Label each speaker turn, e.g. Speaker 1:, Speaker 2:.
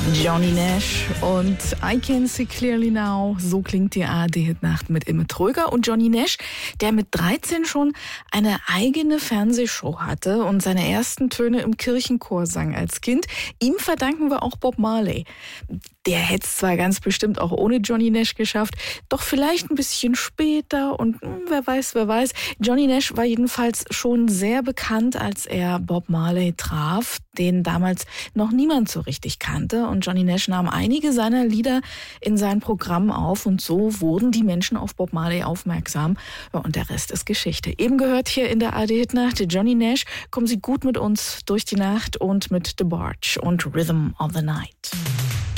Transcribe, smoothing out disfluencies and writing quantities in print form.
Speaker 1: Johnny Nash und I Can See Clearly Now. So klingt die ARD-Hitnacht mit Imme Tröger. Und Johnny Nash, der mit 13 schon eine eigene Fernsehshow hatte und seine ersten Töne im Kirchenchor sang als Kind. Ihm verdanken wir auch Bob Marley. Der hätte es zwar ganz bestimmt auch ohne Johnny Nash geschafft, doch vielleicht ein bisschen später und wer weiß. Johnny Nash war jedenfalls schon sehr bekannt, als er Bob Marley traf, den damals noch niemand so richtig kannte. Und Johnny Nash nahm einige seiner Lieder in sein Programm auf und so wurden die Menschen auf Bob Marley aufmerksam. Ja, und der Rest ist Geschichte. Eben gehört hier in der ARD-Hitnacht Johnny Nash. Kommen Sie gut mit uns durch die Nacht und mit The Barge und Rhythm of the Night.